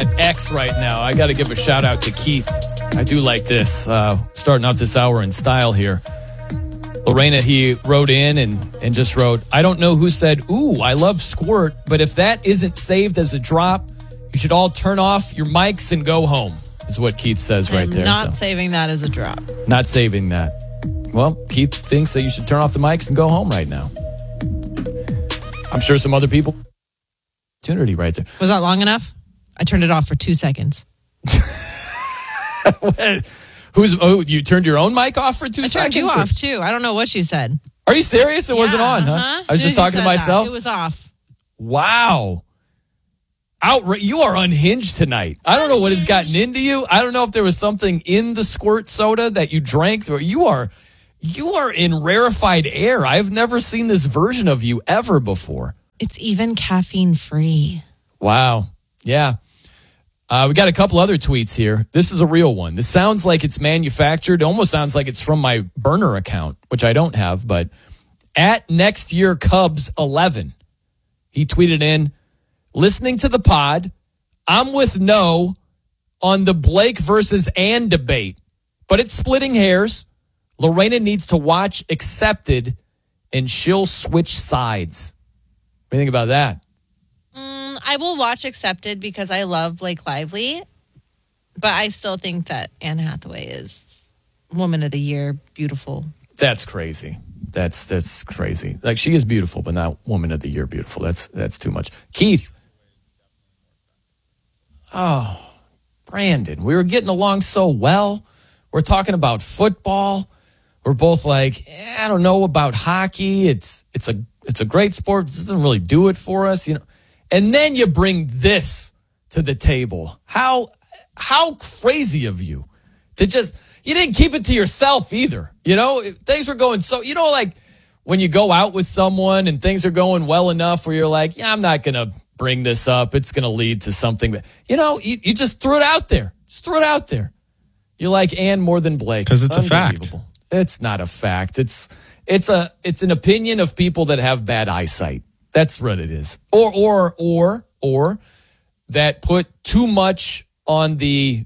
at X right now. I got to give a shout out to Keith. I do like this. Starting out this hour in style here. Lorena, he wrote in and just wrote, I don't know who said, ooh, I love Squirt, but if that isn't saved as a drop, you should all turn off your mics and go home, is what Keith says right there. Not saving that as a drop. Not saving that. Well, Keith thinks that you should turn off the mics and go home right now. I'm sure some other people. Opportunity right there. Was that long enough? I turned it off for 2 seconds. You turned your own mic off for 2 seconds? I turned you off, too. I don't know what you said. Are you serious? It wasn't on, huh? I was just talking to myself? It was off. Wow. You are unhinged tonight. I don't know what has gotten into you. I don't know if there was something in the Squirt soda that you drank. You are in rarefied air. I've never seen this version of you ever before. It's even caffeine free. Wow. Yeah. We got a couple other tweets here. This is a real one. This sounds like it's manufactured. It almost sounds like it's from my burner account, which I don't have, but at next year Cubs 11, he tweeted in, listening to the pod, I'm with no on the Blake versus Ann debate, but it's splitting hairs. Lorena needs to watch Accepted and she'll switch sides. What do you think about that? I will watch Accepted because I love Blake Lively, but I still think that Anne Hathaway is Woman of the Year, beautiful. That's crazy. That's crazy. Like, she is beautiful, but not Woman of the Year beautiful. That's too much. Keith. Oh, Brandon, we were getting along so well. We're talking about football. We're both like, I don't know about hockey. It's a great sport. It doesn't really do it for us, you know. And then you bring this to the table. How crazy of you to you didn't keep it to yourself either. You know, things were going so, you know, like when you go out with someone and things are going well enough where you're like, yeah, I'm not going to bring this up. It's going to lead to something. But, you know, you just threw it out there. Just threw it out there. You like Ann more than Blake. Because it's a fact. It's not a fact. It's an opinion of people that have bad eyesight. That's what it is. Or that put too much on the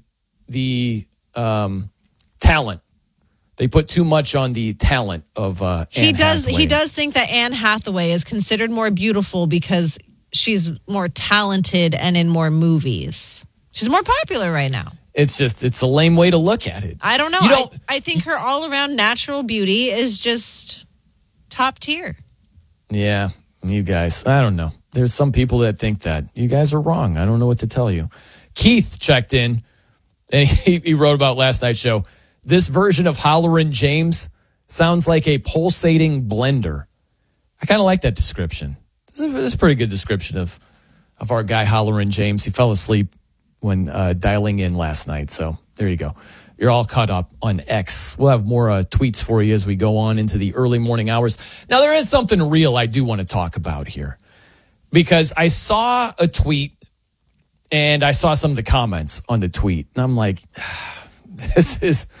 talent. They put too much on the talent of Anne Hathaway. He does think that Anne Hathaway is considered more beautiful because she's more talented and in more movies. She's more popular right now. It's a lame way to look at it. I don't know. I think her all-around natural beauty is just top tier. Yeah, you guys. I don't know. There's some people that think that. You guys are wrong. I don't know what to tell you. Keith checked in, and he wrote about last night's show. This version of Hollerin' James sounds like a pulsating blender. I kind of like that description. This is a pretty good description of our guy Hollerin' James. He fell asleep when dialing in last night. So there you go. You're all caught up on X. We'll have more tweets for you as we go on into the early morning hours. Now, there is something real I do want to talk about here because I saw a tweet and I saw some of the comments on the tweet. And I'm like, this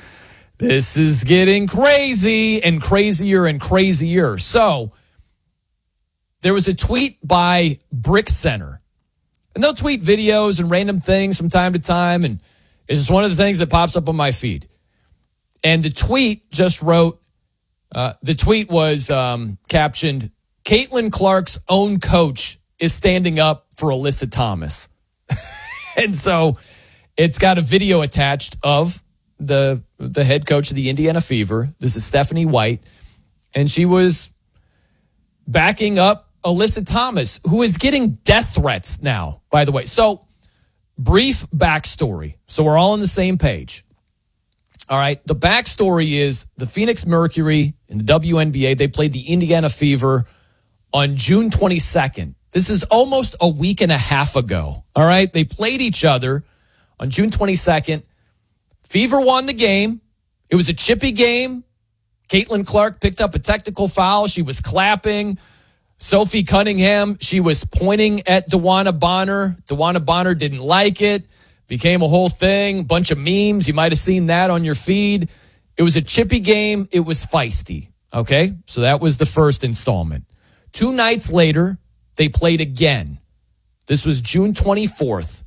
is getting crazy and crazier and crazier. So there was a tweet by Brick Center. And they'll tweet videos and random things from time to time. And it's just one of the things that pops up on my feed. And the tweet just wrote, the tweet was captioned, Caitlin Clark's own coach is standing up for Alyssa Thomas. And so it's got a video attached of the head coach of the Indiana Fever. This is Stephanie White. And she was backing up Alyssa Thomas, who is getting death threats now, by the way. So, brief backstory. So we're all on the same page. All right. The backstory is the Phoenix Mercury in the WNBA, they played the Indiana Fever on June 22nd. This is almost a week and a half ago. All right. They played each other on June 22nd. Fever won the game. It was a chippy game. Caitlin Clark picked up a technical foul. She was clapping. Sophie Cunningham, she was pointing at DeWanna Bonner. DeWanna Bonner didn't like it. Became a whole thing. Bunch of memes. You might have seen that on your feed. It was a chippy game. It was feisty. Okay? So that was the first installment. 2 nights later, they played again. This was June 24th.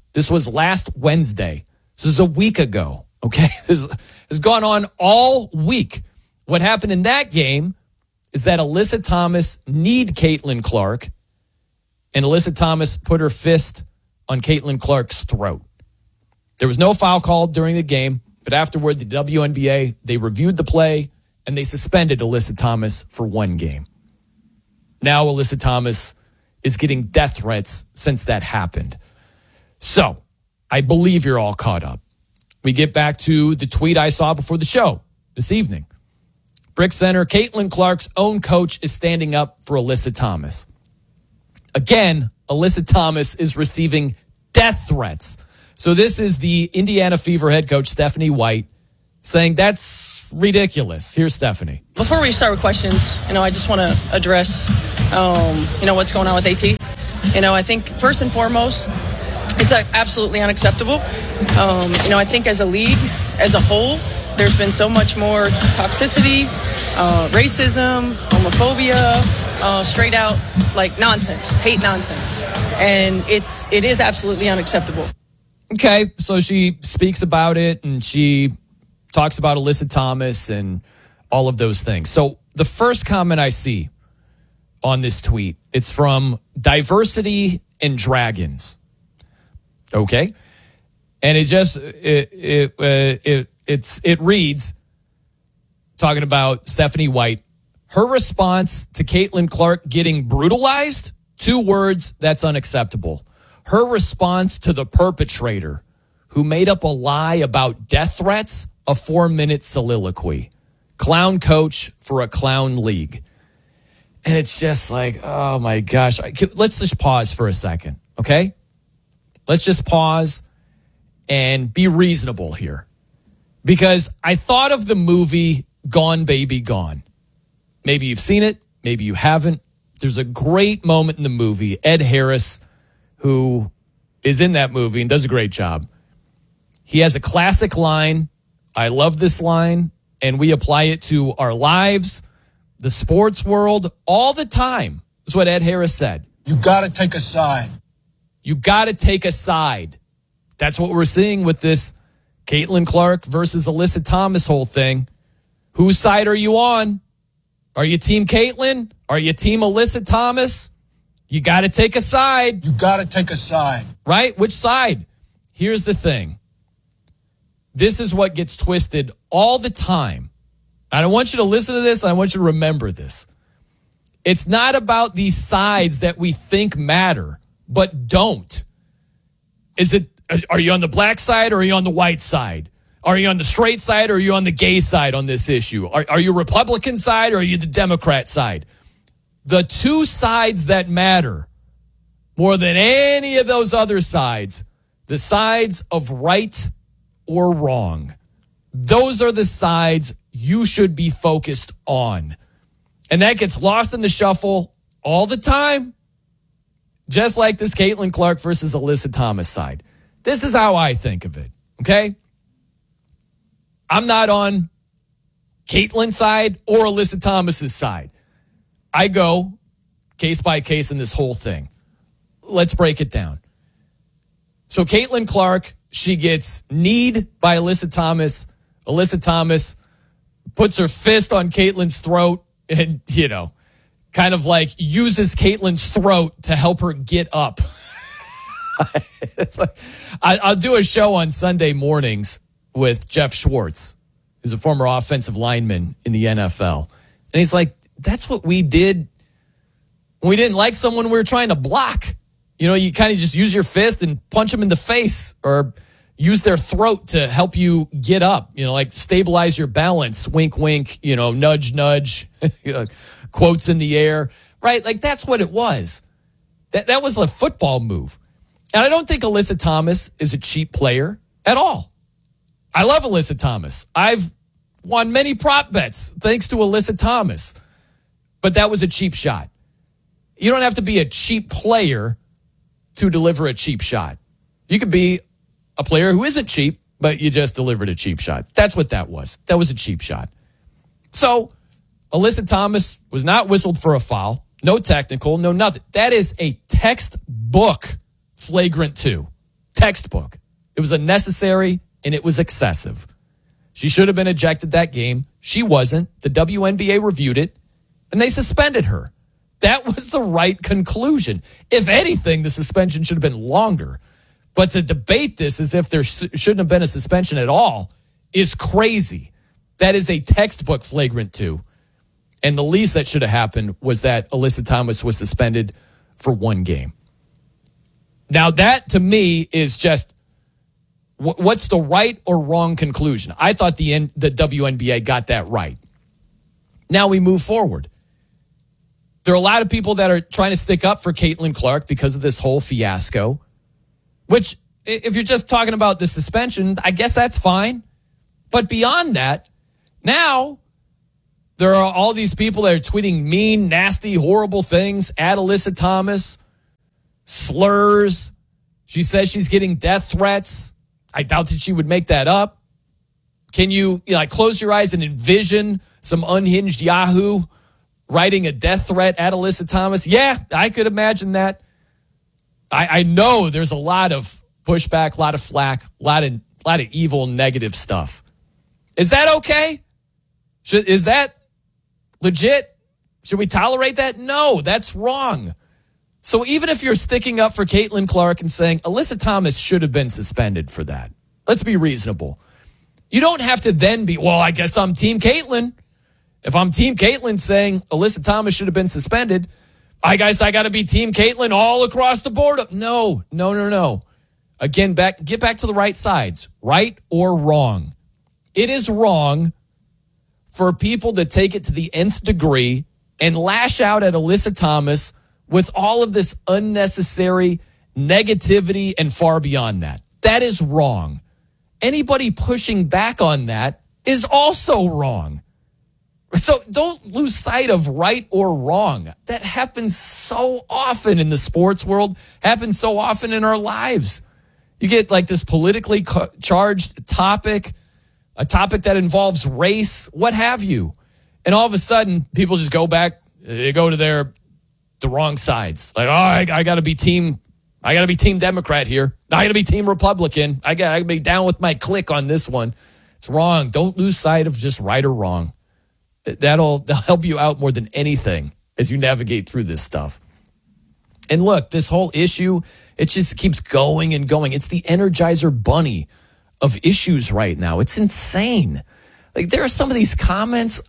This was last Wednesday. This is a week ago, okay? This has gone on all week. What happened in that game is that Alyssa Thomas kneed Caitlin Clark, and Alyssa Thomas put her fist on Caitlin Clark's throat. There was no foul called during the game, but afterward, the WNBA, they reviewed the play, and they suspended Alyssa Thomas for 1 game. Now Alyssa Thomas is getting death threats since that happened. So, I believe you're all caught up. We get back to the tweet I saw before the show this evening. Brick Center, Caitlin Clark's own coach is standing up for Alyssa Thomas. Again, Alyssa Thomas is receiving death threats. So this is the Indiana Fever head coach, Stephanie White, saying that's ridiculous. Here's Stephanie. Before we start with questions, I just want to address, what's going on with AT. I think first and foremost, it's absolutely unacceptable. I think as a league, as a whole, there's been so much more toxicity, racism, homophobia, straight out nonsense, hate nonsense. And it is absolutely unacceptable. Okay, so she speaks about it and she talks about Alyssa Thomas and all of those things. So the first comment I see on this tweet, it's from Diversity and Dragons. Okay, and it reads, talking about Stephanie White, her response to Caitlin Clark getting brutalized, 2 words, that's unacceptable. Her response to the perpetrator who made up a lie about death threats, a 4-minute soliloquy. Clown coach for a clown league. And it's just like, oh my gosh. Let's just pause for a second, okay? Let's just pause and be reasonable here. Because I thought of the movie Gone Baby Gone. Maybe you've seen it, maybe you haven't. There's a great moment in the movie. Ed Harris, who is in that movie and does a great job, he has a classic line. I love this line, and we apply it to our lives, the sports world, all the time. That's what Ed Harris said. You got to take a side. You got to take a side. That's what we're seeing with this Caitlin Clark versus Alyssa Thomas whole thing. Whose side are you on? Are you team Caitlin? Are you team Alyssa Thomas? You got to take a side. You got to take a side. Right? Which side? Here's the thing. This is what gets twisted all the time. And I want you to listen to this. And I want you to remember this. It's not about these sides that we think matter, but don't. Are you on the black side or are you on the white side? Are you on the straight side or are you on the gay side on this issue? Are you Republican side or are you the Democrat side? The 2 sides that matter more than any of those other sides, the sides of right or wrong, those are the sides you should be focused on. And that gets lost in the shuffle all the time, just like this Caitlin Clark versus Alyssa Thomas side. This is how I think of it, okay? I'm not on Caitlin's side or Alyssa Thomas's side. I go case by case in this whole thing. Let's break it down. So Caitlin Clark, she gets kneed by Alyssa Thomas. Alyssa Thomas puts her fist on Caitlin's throat and, kind of uses Caitlin's throat to help her get up. I'll do a show on Sunday mornings with Jeff Schwartz, who's a former offensive lineman in the NFL. And he's like, that's what we did when we didn't like someone we were trying to block. You kind of just use your fist and punch them in the face or use their throat to help you get up, stabilize your balance, wink, wink, nudge, nudge, quotes in the air, right? That's what it was. That was a football move. And I don't think Alyssa Thomas is a cheap player at all. I love Alyssa Thomas. I've won many prop bets thanks to Alyssa Thomas. But that was a cheap shot. You don't have to be a cheap player to deliver a cheap shot. You could be a player who isn't cheap, but you just delivered a cheap shot. That's what that was. That was a cheap shot. So Alyssa Thomas was not whistled for a foul. No technical, no nothing. That is a textbook flagrant 2. Textbook. It was unnecessary and it was excessive. She should have been ejected that game. She wasn't. The WNBA reviewed it and they suspended her. That was the right conclusion. If anything, the suspension should have been longer. But to debate this as if there shouldn't have been a suspension at all is crazy. That is a textbook flagrant 2. And the least that should have happened was that Alyssa Thomas was suspended for 1 game. Now, that to me is just what's the right or wrong conclusion. I thought the WNBA got that right. Now we move forward. There are a lot of people that are trying to stick up for Caitlin Clark because of this whole fiasco, which if you're just talking about the suspension, I guess that's fine. But beyond that, now there are all these people that are tweeting mean, nasty, horrible things at Alyssa Thomas, slurs. She says she's getting death threats. I doubt that she would make that up. Can you close your eyes and envision some unhinged Yahoo writing a death threat at Alyssa Thomas? Yeah, I could imagine that. I know there's a lot of pushback, a lot of flack, a lot of evil, negative stuff. Is that okay? Is that legit? Should we tolerate that? No, that's wrong. So even if you're sticking up for Caitlin Clark and saying Alyssa Thomas should have been suspended for that, let's be reasonable. You don't have to then be, well, I guess I'm Team Caitlin. If I'm Team Caitlin saying Alyssa Thomas should have been suspended, I guess I got to be Team Caitlin all across the board. No. Again, get back to the right sides, right or wrong. It is wrong for people to take it to the nth degree and lash out at Alyssa Thomas with all of this unnecessary negativity and far beyond that. That is wrong. Anybody pushing back on that is also wrong. So don't lose sight of right or wrong. That happens so often in the sports world, happens so often in our lives. You get this politically charged topic, a topic that involves race, what have you. And all of a sudden, people just go back, they go to the wrong sides. I got to be Team Democrat here. I got to be Team Republican. I got to be down with my clique on this one. It's wrong. Don't lose sight of just right or wrong. That'll help you out more than anything as you navigate through this stuff. And look, this whole issue, it just keeps going and going. It's the Energizer Bunny of issues right now. It's insane. There are some of these comments.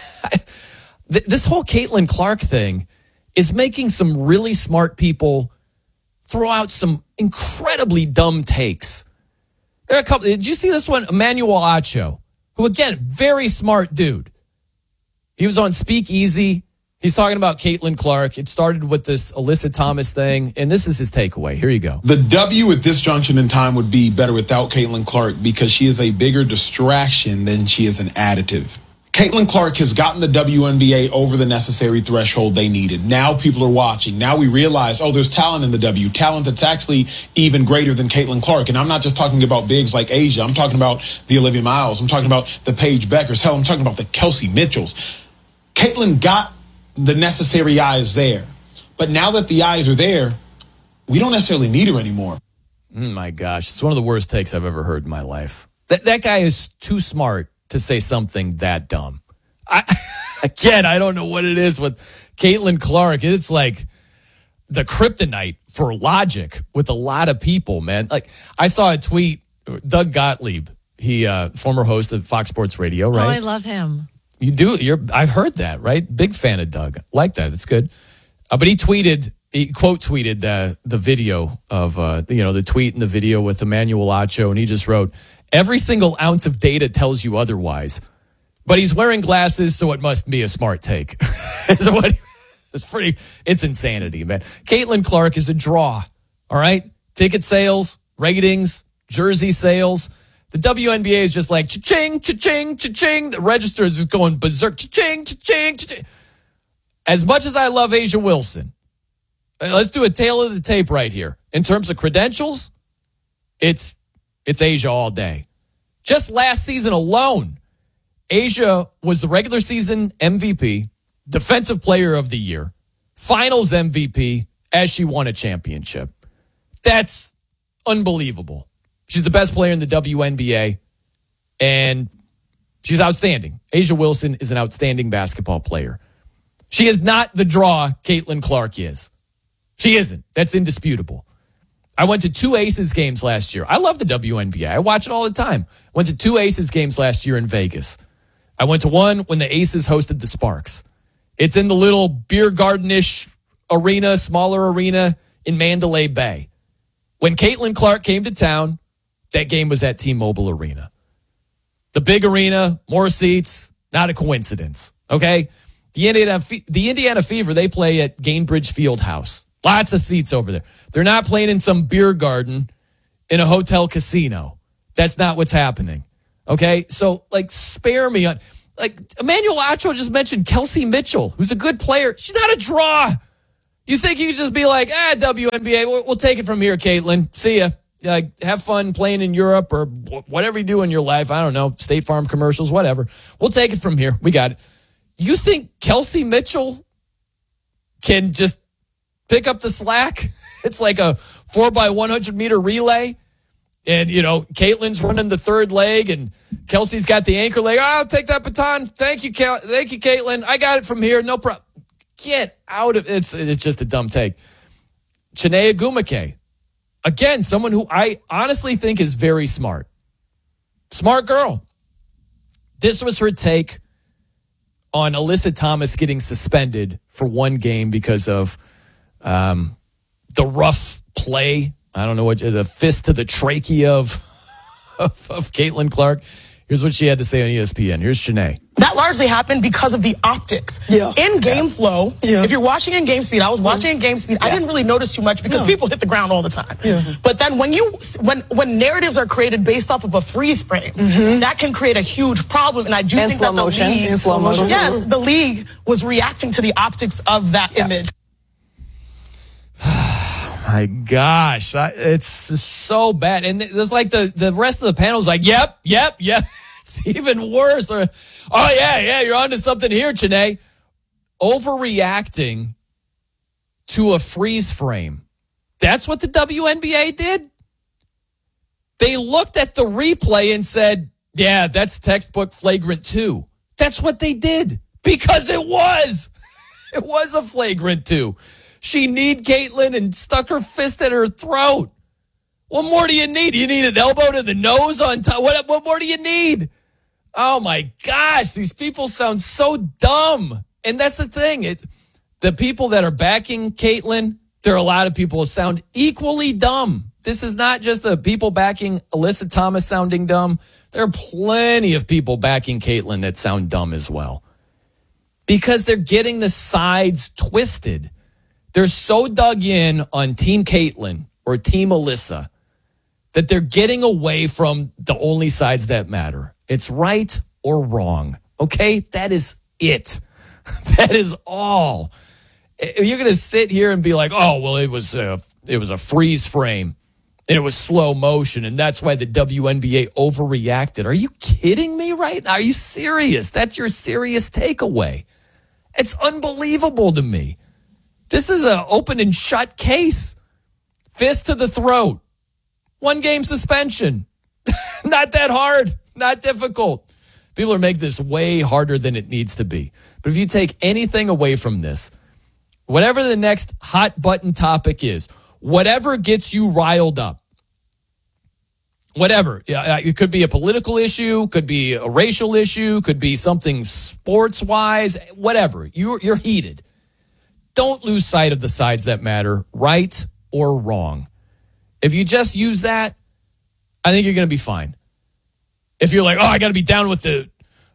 This whole Caitlin Clark thing is making some really smart people throw out some incredibly dumb takes. There are a couple. Did you see this one? Emmanuel Acho, who, again, very smart dude. He was on Speakeasy. He's talking about Caitlin Clark. It started with this Alyssa Thomas thing, and this is his takeaway. Here you go. The W at this junction in time would be better without Caitlin Clark because she is a bigger distraction than she is an additive. Caitlin Clark has gotten the WNBA over the necessary threshold they needed. Now people are watching. Now we realize, there's talent in the W, talent that's actually even greater than Caitlin Clark. And I'm not just talking about bigs like Asia. I'm talking about the Olivia Miles. I'm talking about the Paige Beckers. Hell, I'm talking about the Kelsey Mitchells. Caitlin got the necessary eyes there. But now that the eyes are there, we don't necessarily need her anymore. My gosh, it's one of the worst takes I've ever heard in my life. That guy is too smart to say something that dumb. I don't know what it is with Caitlin Clark. It's like the kryptonite for logic with a lot of people, man. I saw a tweet, Doug Gottlieb, he former host of Fox Sports Radio, right? Oh, I love him. You do. I've heard that, right? Big fan of Doug. Like that. It's good. But he quote tweeted the video of the tweet and the video with Emmanuel Acho, and he just wrote, "Every single ounce of data tells you otherwise, but he's wearing glasses, so it must be a smart take." It's insanity, man. Caitlin Clark is a draw. All right, ticket sales, ratings, jersey sales. The WNBA is just like cha-ching, cha-ching, cha-ching. The register is just going berserk. Cha-ching, cha-ching, cha-ching. As much as I love Asia Wilson, let's do a tail of the tape right here. In terms of credentials, it's Asia all day. Just last season alone, Asia was the regular season MVP, defensive player of the year, finals MVP as she won a championship. That's unbelievable. She's the best player in the WNBA, and she's outstanding. A'ja Wilson is an outstanding basketball player. She is not the draw Caitlin Clark is. She isn't. That's indisputable. I went to 2 Aces games last year. I love the WNBA. I watch it all the time. Went to 2 Aces games last year in Vegas. I went to one when the Aces hosted the Sparks. It's in the little beer garden-ish arena, smaller arena in Mandalay Bay. When Caitlin Clark came to town, that game was at T-Mobile Arena. The big arena, more seats, not a coincidence, okay? The Indiana Fever, they play at Gainbridge Fieldhouse. Lots of seats over there. They're not playing in some beer garden in a hotel casino. That's not what's happening. Okay? So, spare me on... Emmanuel Acho just mentioned Kelsey Mitchell, who's a good player. She's not a draw. You think you could just be like, WNBA, we'll take it from here, Caitlin. See ya. Have fun playing in Europe or whatever you do in your life. I don't know, State Farm commercials, whatever. We'll take it from here. We got it. You think Kelsey Mitchell can just pick up the slack? It's like a 4x100 meter relay. And, Caitlin's running the third leg and Kelsey's got the anchor leg. I'll take that baton. Thank you, Caitlin. I got it from here. No problem. Get out of it. It's just a dumb take. Chiney Ogwumike. Again, someone who I honestly think is very smart. Smart girl. This was her take on Alyssa Thomas getting suspended for one game because of the rough play. I don't know what, the fist to the trachea of Caitlin Clark. Here's what she had to say on ESPN. Here's Chiney. That largely happened because of the optics. Yeah. In game flow, if you're watching in game speed, I was watching in game speed. I didn't really notice too much because people hit the ground all the time. Yeah. But then when narratives are created based off of a freeze frame, that can create a huge problem. And I do think that the league, in slow motion. Yes, the league was reacting to the optics of that image. My gosh, it's so bad. And there's the rest of the panel's like, yep. It's even worse. Or, you're onto something here, Chiney. Overreacting to a freeze frame. That's what the WNBA did? They looked at the replay and said, yeah, that's textbook flagrant 2. That's what they did. Because it was. It was a flagrant 2. She kneed Caitlin and stuck her fist at her throat. What more do you need? You need an elbow to the nose on top? What more do you need? Oh my gosh, these people sound so dumb. And that's the thing. The people that are backing Caitlin, there are a lot of people who sound equally dumb. This is not just the people backing Alyssa Thomas sounding dumb. There are plenty of people backing Caitlin that sound dumb as well. Because they're getting the sides twisted. They're so dug in on Team Caitlin or Team Alyssa that they're getting away from the only sides that matter. It's right or wrong. Okay? That is it. That is all. You're going to sit here and be like, oh, well, it was a freeze frame and it was slow motion and that's why the WNBA overreacted. Are you kidding me right now? Are you serious? That's your serious takeaway. It's unbelievable to me. This is an open and shut case. Fist to the throat. 1 game suspension. Not that hard. Not difficult. People are making this way harder than it needs to be. But if you take anything away from this, whatever the next hot button topic is, whatever gets you riled up, whatever. It could be a political issue, could be a racial issue, could be something sports-wise, whatever. You're heated. Don't lose sight of the sides that matter, right or wrong. If you just use that, I think you're going to be fine. If you're like, I got to be down with Team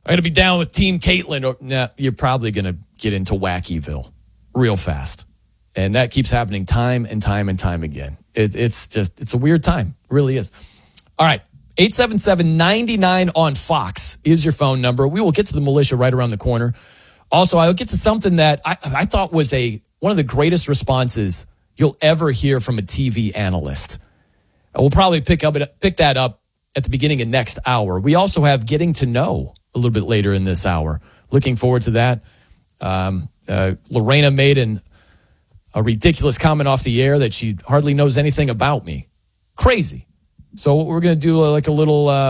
Caitlin, you're probably going to get into Wackyville real fast. And that keeps happening time and time and time again. It's a weird time. It really is. All right. 877-99 on Fox is your phone number. We will get to the militia right around the corner. Also, I'll get to something that I thought was one of the greatest responses you'll ever hear from a TV analyst. We'll probably pick that up at the beginning of next hour. We also have Getting to Know a little bit later in this hour. Looking forward to that. Lorena made a ridiculous comment off the air that she hardly knows anything about me. Crazy. So we're going to do like a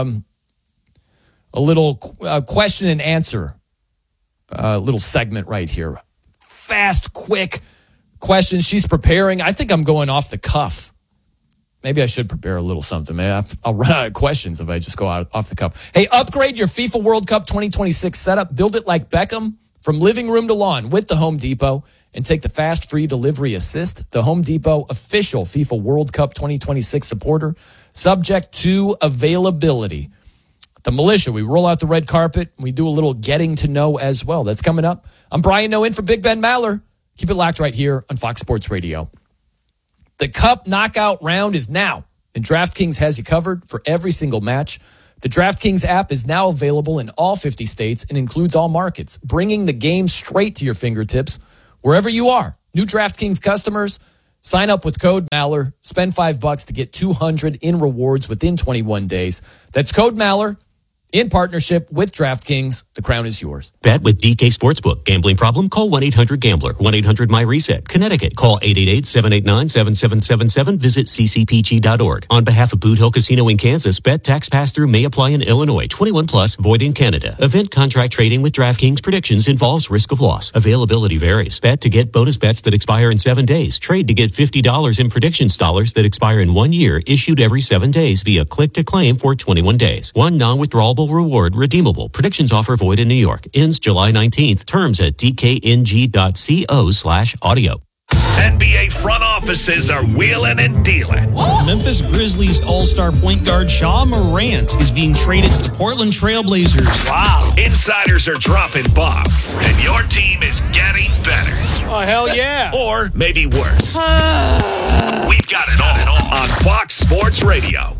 little question and answer, little segment right here. Fast, quick questions. She's preparing. I think I'm going off the cuff. Maybe I should prepare a little something. Maybe I'll run out of questions if I just go out off the cuff. Hey, upgrade your FIFA World Cup 2026 setup. Build it like Beckham from living room to lawn with the Home Depot and take the fast free delivery assist. The Home Depot official FIFA World Cup 2026 supporter, subject to availability. The Militia, we roll out the red carpet. We do a little getting to know as well. That's coming up. I'm Brian Noe in for Big Ben Maller. Keep it locked right here on Fox Sports Radio. The Cup knockout round is now, and DraftKings has you covered for every single match. The DraftKings app is now available in all 50 states and includes all markets, bringing the game straight to your fingertips wherever you are. New DraftKings customers, sign up with code Maller, spend $5 to get $200 in rewards within 21 days. That's code Maller. In partnership with DraftKings, the crown is yours. Bet with DK Sportsbook. Gambling problem? Call 1-800-GAMBLER. 1-800-MY-RESET. Connecticut. Call 888-789-7777. Visit ccpg.org. On behalf of Boot Hill Casino in Kansas, bet tax pass-through may apply in Illinois. 21 plus, void in Canada. Event contract trading with DraftKings predictions involves risk of loss. Availability varies. Bet to get bonus bets that expire in 7 days. Trade to get $50 in predictions dollars that expire in 1 year, issued every 7 days via click to claim for 21 days. One non-withdrawable reward redeemable. Predictions offer void in New York. Ends July 19th. Terms at dkng.co/audio. NBA front offices are wheeling and dealing. Memphis Grizzlies all-star point guard Ja Morant is being traded to the Portland Trailblazers. Wow. Insiders are dropping bombs, and your team is getting better. Oh, hell yeah. Or maybe worse. We've got it all on Fox Sports Radio.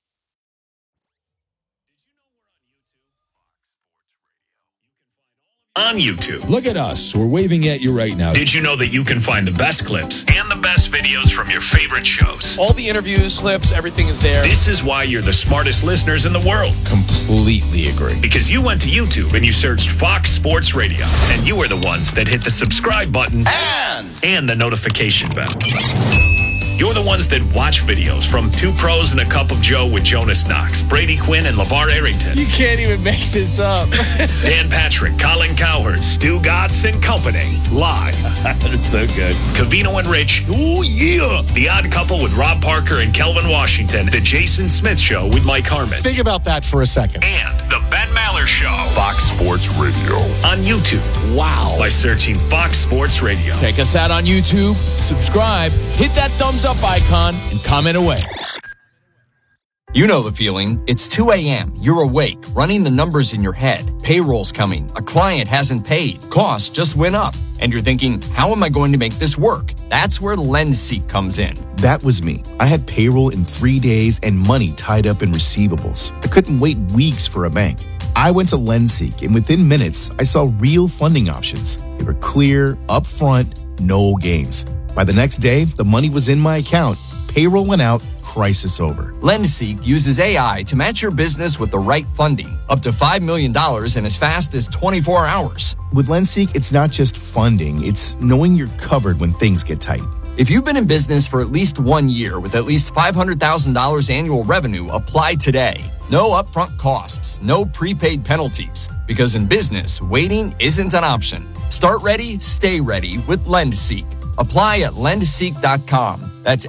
On YouTube. Look at us. We're waving at you right now. Did you know that you can find the best clips and the best videos from your favorite shows? All the interviews, clips, everything is there. This is why you're the smartest listeners in the world. Completely agree. Because you went to YouTube and you searched Fox Sports Radio, and you were the ones that hit the subscribe button and the notification bell. You're the ones that watch videos from Two Pros and a Cup of Joe with Jonas Knox, Brady Quinn, and LeVar Arrington. You can't even make this up. Dan Patrick, Colin Cowherd, Stu Gatz and Company. Live. That's so good. Covino and Rich. Ooh, yeah. The Odd Couple with Rob Parker and Kelvin Washington. The Jason Smith Show with Mike Harmon. Think about that for a second. And the Ben Maller Show. Fox Sports Radio. On YouTube. Wow. By searching Fox Sports Radio. Check us out on YouTube. Subscribe. Hit that thumbs up icon and comment away. You know the feeling. It's 2 a.m. You're awake, running the numbers in your head. Payroll's coming. A client hasn't paid. Costs just went up. And you're thinking, how am I going to make this work? That's where LendSeek comes in. That was me. I had payroll in 3 days and money tied up in receivables. I couldn't wait weeks for a bank. I went to LendSeek, and within minutes, I saw real funding options. They were clear, upfront, no games. By the next day, the money was in my account. Payroll went out, crisis over. LendSeek uses AI to match your business with the right funding, up to $5 million in as fast as 24 hours. With LendSeek, it's not just funding, it's knowing you're covered when things get tight. If you've been in business for at least 1 year with at least $500,000 annual revenue, apply today. No upfront costs, no prepaid penalties. Because in business, waiting isn't an option. Start ready, stay ready with LendSeek. Apply at lendseek.com. That's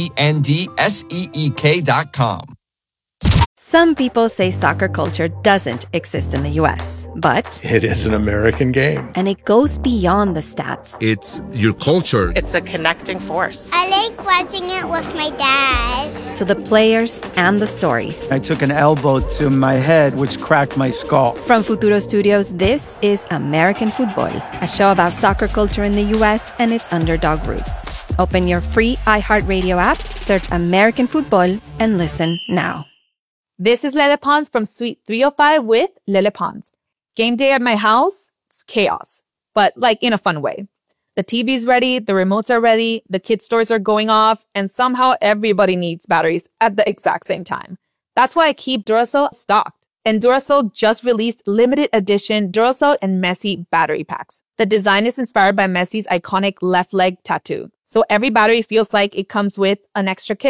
LENDSEEK.com. Some people say soccer culture doesn't exist in the U.S., but it is an American game. And it goes beyond the stats. It's your culture. It's a connecting force. I like watching it with my dad. To the players and the stories. I took an elbow to my head, which cracked my skull. From Futuro Studios, this is American Football, a show about soccer culture in the U.S. and its underdog roots. Open your free iHeartRadio app, search American Football, and listen now. This is Lele Pons from Suite 305 with Lele Pons. Game day at my house, it's chaos, but like in a fun way. The TV's ready, the remotes are ready, the kids' stores are going off, and somehow everybody needs batteries at the exact same time. That's why I keep Duracell stocked. And Duracell just released limited edition Duracell and Messi battery packs. The design is inspired by Messi's iconic left leg tattoo. So every battery feels like it comes with an extra kick.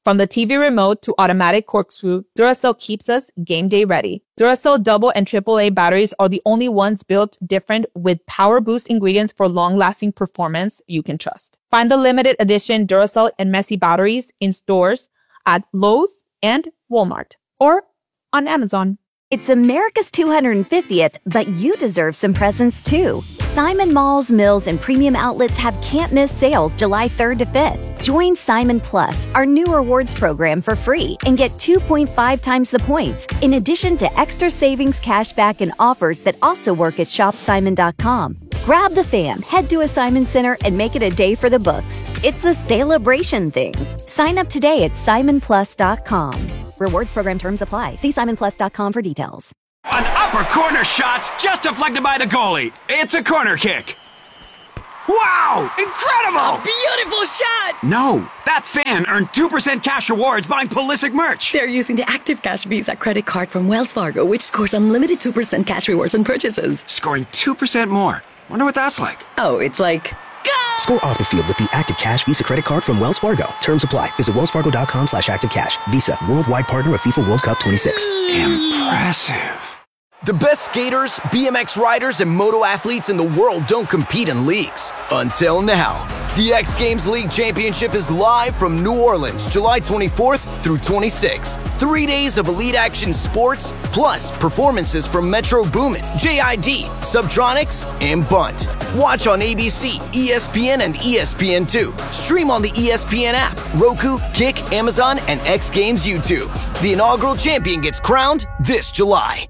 From the TV remote to automatic corkscrew, Duracell keeps us game day ready. Duracell double and AAA batteries are the only ones built different with power boost ingredients for long-lasting performance you can trust. Find the limited edition Duracell and Messi batteries in stores at Lowe's and Walmart or on Amazon. It's America's 250th, but you deserve some presents too. Simon Malls, Mills, and premium outlets have can't-miss sales July 3rd to 5th. Join Simon Plus, our new rewards program, for free and get 2.5 times the points, in addition to extra savings, cashback, and offers that also work at shopsimon.com. Grab the fam, head to a Simon Center, and make it a day for the books. It's a celebration thing. Sign up today at simonplus.com. Rewards program terms apply. See simonplus.com for details. An upper corner shot's just deflected by the goalie. It's a corner kick. Wow! Incredible! Beautiful shot! No, that fan earned 2% cash rewards buying Pulisic merch. They're using the Active Cash Visa credit card from Wells Fargo, which scores unlimited 2% cash rewards on purchases. Scoring 2% more. Wonder what that's like. Oh, it's like... Go! Score off the field with the Active Cash Visa credit card from Wells Fargo. Terms apply. Visit wellsfargo.com/activecash. Visa, worldwide partner of FIFA World Cup 26. Impressive. The best skaters, BMX riders, and moto athletes in the world don't compete in leagues. Until now. The X Games League Championship is live from New Orleans, July 24th through 26th. 3 days of elite action sports, plus performances from Metro Boomin, JID, Subtronics, and Bunt. Watch on ABC, ESPN, and ESPN2. Stream on the ESPN app, Roku, Kick, Amazon, and X Games YouTube. The inaugural champion gets crowned this July.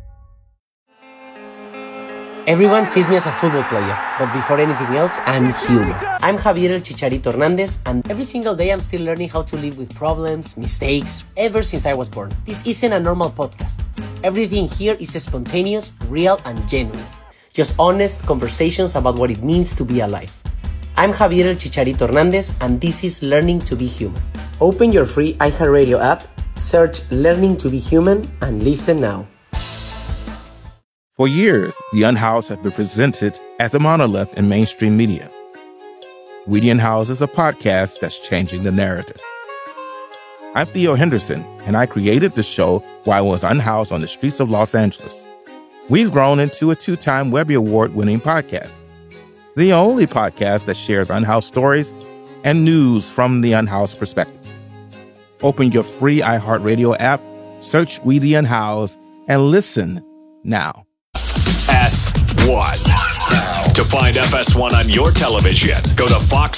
Everyone sees me as a football player, but before anything else, I'm human. I'm Javier El Chicharito Hernández, and every single day I'm still learning how to live with problems, mistakes, ever since I was born. This isn't a normal podcast. Everything here is spontaneous, real, and genuine. Just honest conversations about what it means to be alive. I'm Javier El Chicharito Hernández, and this is Learning to be Human. Open your free iHeartRadio app, search Learning to be Human, and listen now. For years, The Unhoused has been presented as a monolith in mainstream media. We The Unhoused is a podcast that's changing the narrative. I'm Theo Henderson, and I created the show while I was unhoused on the streets of Los Angeles. We've grown into a 2-time Webby Award-winning podcast, the only podcast that shares unhoused stories and news from the unhoused perspective. Open your free iHeartRadio app, search We The Unhoused, and listen now. S1. To find FS1 on your television, go to Fox